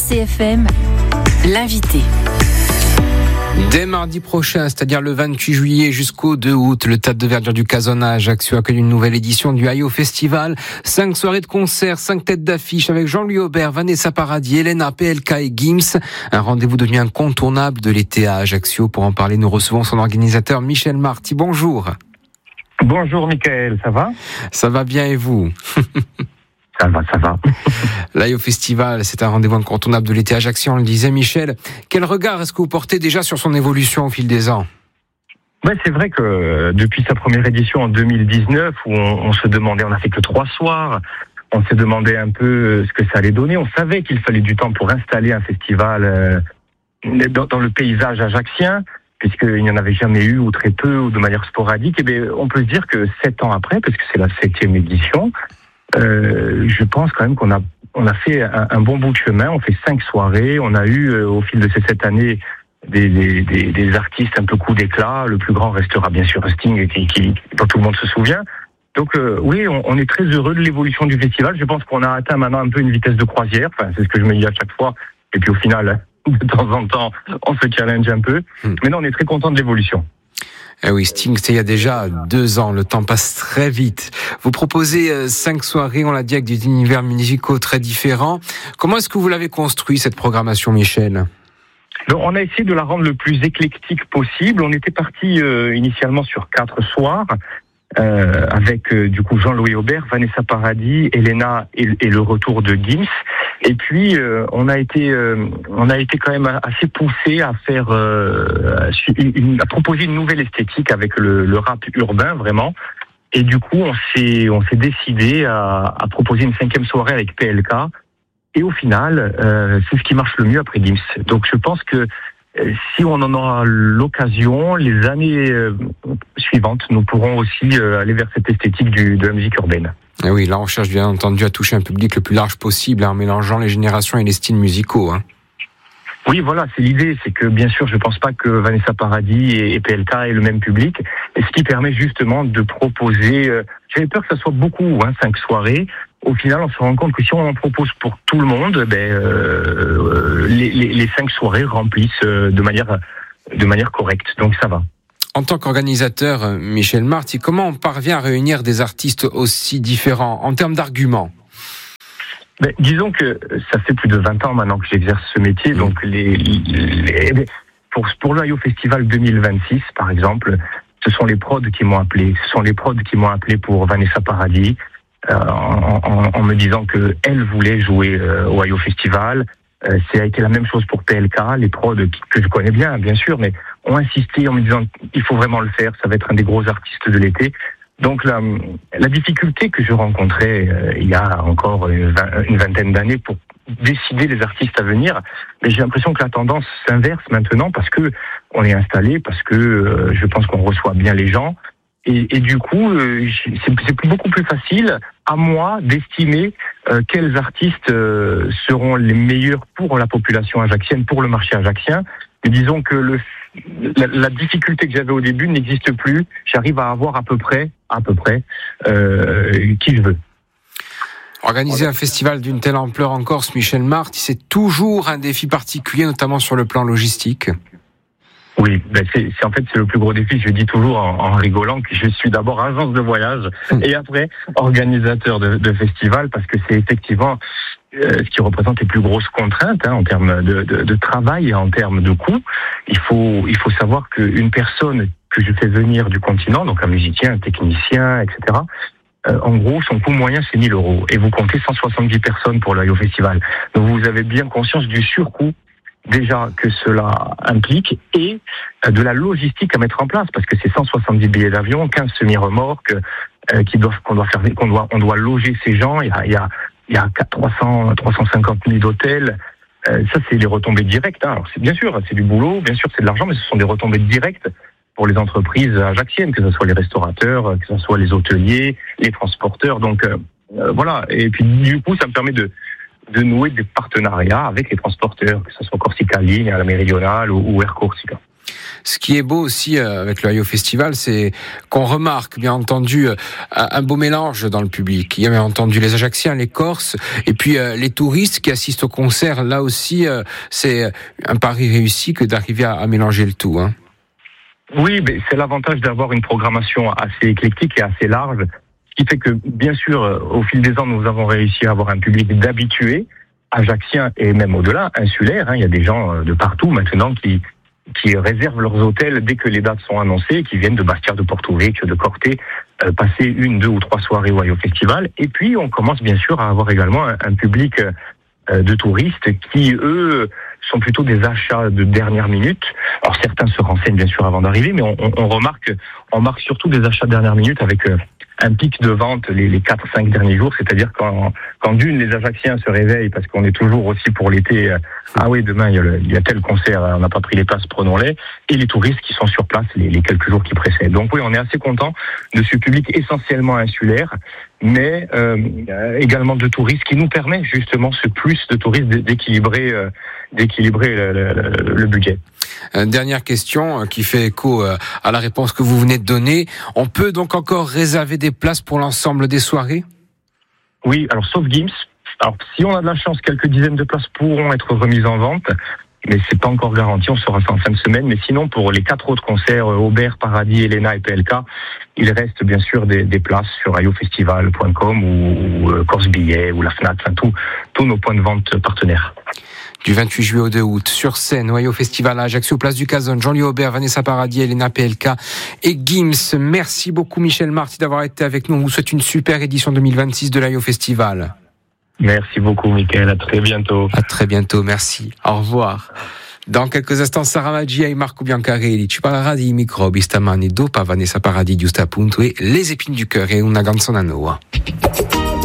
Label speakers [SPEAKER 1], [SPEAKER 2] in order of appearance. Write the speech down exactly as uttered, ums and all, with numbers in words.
[SPEAKER 1] C F M, l'invité.
[SPEAKER 2] Dès mardi prochain, c'est-à-dire le vingt-huit juillet jusqu'au deux août, le Théâtre de Verdure du Casona à Ajaccio accueille une nouvelle édition du Ayo Festival. Cinq soirées de concert, cinq têtes d'affiche avec Jean-Louis Aubert, Vanessa Paradis, Elena, P L K et Gims. Un rendez-vous devenu incontournable de l'été à Ajaccio. Pour en parler, nous recevons son organisateur Michel Marty. Bonjour.
[SPEAKER 3] Bonjour Mickaël, ça va ?
[SPEAKER 2] Ça va bien et vous ?
[SPEAKER 3] Ça va, ça va.
[SPEAKER 2] L'Ayo Festival, c'est un rendez-vous incontournable de l'été à Ajaccio, on le disait. Michel, quel regard est-ce que vous portez déjà sur son évolution au fil des ans ?
[SPEAKER 3] Ouais, c'est vrai que depuis sa première édition en deux mille dix-neuf, où on, on se demandait, on n'a fait que trois soirs, on s'est demandé un peu ce que ça allait donner. On savait qu'il fallait du temps pour installer un festival euh, dans, dans le paysage ajaccien, puisqu'il n'y en avait jamais eu, ou très peu, ou de manière sporadique. Et bien, on peut se dire que sept ans après, parce que c'est la septième édition, Euh, je pense quand même qu'on a on a fait un, un bon bout de chemin. On fait cinq soirées. On a eu euh, au fil de ces sept années des, des, des, des artistes un peu coup d'éclat. Le plus grand restera bien sûr Sting, qui, qui dont tout le monde se souvient. Donc euh, oui, on, on est très heureux de l'évolution du festival. Je pense qu'on a atteint maintenant un peu une vitesse de croisière. Enfin, c'est ce que je me dis à chaque fois. Et puis au final, de temps en temps, on se challenge un peu. Mmh. Mais non, on est très content de l'évolution.
[SPEAKER 2] Eh oui, Sting, c'était il y a déjà deux ans. Le temps passe très vite. Vous proposez euh, cinq soirées, on l'a dit, avec des univers musicaux très différents. Comment est-ce que vous l'avez construit, cette programmation, Michel ?
[SPEAKER 3] Donc, on a essayé de la rendre le plus éclectique possible. On était parti euh, initialement sur quatre soirs, euh, avec euh, du coup Jean-Louis Aubert, Vanessa Paradis, Elena et, et le retour de Gims. Et puis euh, on a été, euh, on a été quand même assez poussé à faire, euh, une, à proposer une nouvelle esthétique avec le, le rap urbain vraiment. Et du coup on s'est, on s'est décidé à, à proposer une cinquième soirée avec P L K. Et au final, euh, c'est ce qui marche le mieux après Gims. Donc je pense que euh, si on en aura l'occasion, les années euh, suivantes, nous pourrons aussi euh, aller vers cette esthétique du, de la musique urbaine.
[SPEAKER 2] Et oui, là on cherche bien entendu à toucher un public le plus large possible, hein, en mélangeant les générations et les styles musicaux. Hein.
[SPEAKER 3] Oui, voilà, c'est l'idée. C'est que bien sûr, je pense pas que Vanessa Paradis et P L K aient le même public. Et ce qui permet justement de proposer... Euh, j'avais peur que ça soit beaucoup, hein, cinq soirées. Au final, on se rend compte que si on en propose pour tout le monde, ben, euh, les, les, les cinq soirées remplissent euh, de manière, de manière correcte. Donc ça va.
[SPEAKER 2] En tant qu'organisateur, Michel Marty, comment on parvient à réunir des artistes aussi différents en termes d'arguments ?
[SPEAKER 3] Ben, disons que ça fait plus de vingt ans maintenant que j'exerce ce métier, mmh. donc les, les, pour, pour le Ayo Festival deux mille vingt-six, par exemple, ce sont les prods qui m'ont appelé. Ce sont les prods qui m'ont appelé pour Vanessa Paradis, euh, en, en, en me disant que elle voulait jouer euh, au Ayo Festival. Euh, ça a été la même chose pour P L K, les prods que je connais bien, bien sûr, mais ont insisté en me disant il faut vraiment le faire, ça va être un des gros artistes de l'été. Donc la, la difficulté que je rencontrais euh, il y a encore une, une vingtaine d'années pour décider les artistes à venir, mais j'ai l'impression que la tendance s'inverse maintenant parce que on est installé, parce que euh, je pense qu'on reçoit bien les gens et, et du coup euh, c'est, c'est beaucoup plus facile à moi d'estimer euh, quels artistes euh, seront les meilleurs pour la population ajaccienne, pour le marché ajaccien. Mais disons que le La, la difficulté que j'avais au début n'existe plus. J'arrive à avoir à peu près, à peu près, euh, qui je veux.
[SPEAKER 2] Organiser un festival d'une telle ampleur en Corse, Michel Marty, c'est toujours un défi particulier, notamment sur le plan logistique.
[SPEAKER 3] Oui, ben c'est, c'est en fait c'est le plus gros défi. Je dis toujours en, en rigolant que je suis d'abord agence de voyage mmh. et après organisateur de, de festival parce que c'est effectivement euh, ce qui représente les plus grosses contraintes hein, en termes de, de, de travail et en termes de coûts. Il faut il faut savoir qu'une personne que je fais venir du continent, donc un musicien, un technicien, et cetera. Euh, en gros, son coût moyen c'est mille euros et vous comptez cent soixante-dix personnes pour l'Ayo Festival. Donc vous avez bien conscience du surcoût déjà que cela implique et de la logistique à mettre en place parce que c'est cent soixante-dix billets d'avion, quinze semi-remorques euh, qui doivent qu'on doit faire qu'on doit on doit loger ces gens, il y a il y a il y a trois cents trois cent cinquante nuits d'hôtel. Euh, ça c'est les retombées directes hein. Alors c'est bien sûr, c'est du boulot, bien sûr c'est de l'argent mais ce sont des retombées directes pour les entreprises ajacciennes, que ce soit les restaurateurs, que ce soit les hôteliers, les transporteurs. Donc euh, euh, voilà, et puis du coup ça me permet de de nouer des partenariats avec les transporteurs, que ce soit Corsica Ligne, à la Méridionale ou, ou Air Corsica.
[SPEAKER 2] Ce qui est beau aussi euh, avec le Ayo Festival, c'est qu'on remarque, bien entendu, euh, un beau mélange dans le public. Il y a bien entendu les Ajacciens, les Corses, et puis euh, les touristes qui assistent au concert. Là aussi, euh, c'est un pari réussi que d'arriver à, à mélanger le tout. Hein.
[SPEAKER 3] Oui, mais c'est l'avantage d'avoir une programmation assez éclectique et assez large, ce qui fait que, bien sûr, au fil des ans, nous avons réussi à avoir un public d'habitués, ajacciens et même au-delà, insulaires. Hein. Il y a des gens de partout maintenant qui qui réservent leurs hôtels dès que les dates sont annoncées, qui viennent de Bastia, de Porto Vecchio, de Corté, euh, passer une, deux ou trois soirées au Ayo Festival. Et puis, on commence bien sûr à avoir également un, un public euh, de touristes qui, eux, sont plutôt des achats de dernière minute. Alors, certains se renseignent bien sûr avant d'arriver, mais on, on, on remarque, on marque surtout des achats de dernière minute avec euh, un pic de vente les, les quatre cinq derniers jours, c'est-à-dire quand, quand d'une, les Ajacciens se réveillent, parce qu'on est toujours aussi pour l'été, euh, ah oui, demain, il y, a le, il y a tel concert, on n'a pas pris les places, prenons-les, et les touristes qui sont sur place les, les quelques jours qui précèdent. Donc oui, on est assez content de ce public essentiellement insulaire, mais euh, également de touristes, qui nous permet justement ce plus de touristes d'équilibrer, euh, d'équilibrer le, le, le budget.
[SPEAKER 2] Dernière question qui fait écho à la réponse que vous venez de donner. On peut donc encore réserver des places pour l'ensemble des soirées ?
[SPEAKER 3] Oui, alors sauf Gims. Alors si on a de la chance, quelques dizaines de places pourront être remises en vente, mais c'est pas encore garanti, on saura ça en fin de semaine. Mais sinon, pour les quatre autres concerts, Aubert, Paradis, Elena et P L K, il reste bien sûr des, des places sur ayo festival point com ou, ou Corse Billets ou la Fnac, enfin tout, tous nos points de vente partenaires.
[SPEAKER 2] Du vingt-huit juillet au deux août, sur scène, au Ayo Festival à Ajaccio, place du Casone, Jean-Louis Aubert, Vanessa Paradis, Elena P L K et Gims. Merci beaucoup Michel Marty d'avoir été avec nous. On vous souhaite une super édition deux mille vingt-six de l'Ayo Festival.
[SPEAKER 3] Merci beaucoup Mickaël, à très bientôt.
[SPEAKER 2] À très bientôt, merci. Au revoir. Dans quelques instants, Sarah Maggia et Marco Biancarelli. Tu parleras di microbi stamani dopo Vanessa Paradis, giusto appunto, e les épines du cœur et una canzone a Noah.